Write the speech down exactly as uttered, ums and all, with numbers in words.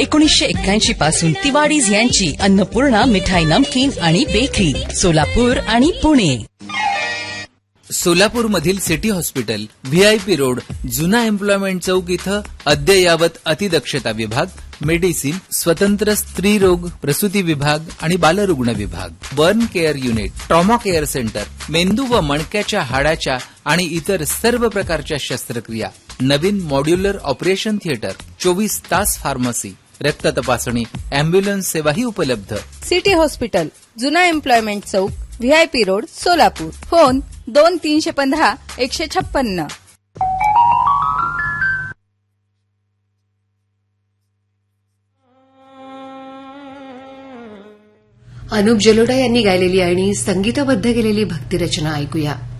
एकोणीसशे एक्क्याऐंशी पासून तिवाडीज यांची अन्नपूर्णा मिठाई नमकीन आणि बेकरी, सोलापूर आणि Pune. सोलापूरमधील city hospital, VIP road, जुना एम्प्लॉयमेंट चौक इथं अद्ययावत अतिदक्षता विभाग, मेडिसिन, स्वतंत्र स्त्री रोग प्रसूती विभाग आणि बालरुग्ण विभाग, burn care unit, trauma care centre, मेंदू व मणक्याच्या हाडाच्या आणि इतर सर्व प्रकारच्या शस्त्रक्रिया, नवीन मॉड्युलर ऑपरेशन थिएटर, चोवीस तास फार्मसी, रक्त तपासणी, अँब्युलन्स सेवाही उपलब्ध. सिटी हॉस्पिटल, जुना एम्प्लॉयमेंट चौक, व्हीआयपी रोड, सोलापूर. फोन दोन तीनशे पंधरा एकशे छप्पन्न. अनुप जलोटा यांनी गायलेली आणि संगीतबद्ध केलेली भक्तिरचना ऐकूया.